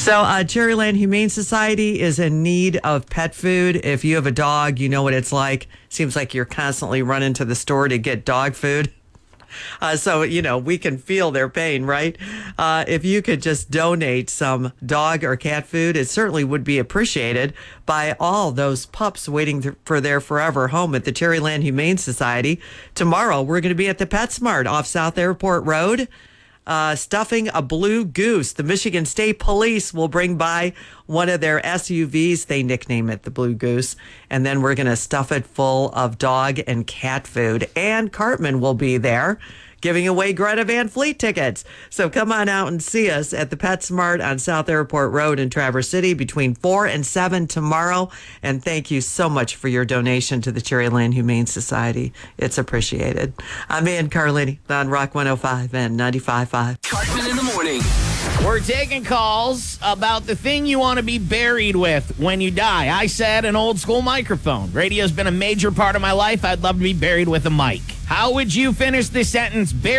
So, Cherryland Humane Society is in need of pet food. If you have a dog, you know what it's like. Seems like you're constantly running to the store to get dog food. So, we can feel their pain, right? If you could just donate some dog or cat food, it certainly would be appreciated by all those pups waiting for their forever home at the Cherryland Humane Society. Tomorrow, we're going to be at the PetSmart off South Airport Road. Stuffing a blue goose. The Michigan State Police will bring by one of their SUVs. They nickname it the Blue Goose. And then we're going to stuff it full of dog and cat food. And Cartman will be there giving away Greta Van Fleet tickets. So come on out and see us at the PetSmart on South Airport Road in Traverse City between 4 and 7 tomorrow. And thank you so much for your donation to the Cherryland Humane Society. It's appreciated. I'm Ann Carlini on Rock 105 and 95.5. Cartman in the morning. We're taking calls about the thing you want to be buried with when you die. I said an old school microphone. Radio's been a major part of my life. I'd love to be buried with a mic. How would you finish this sentence?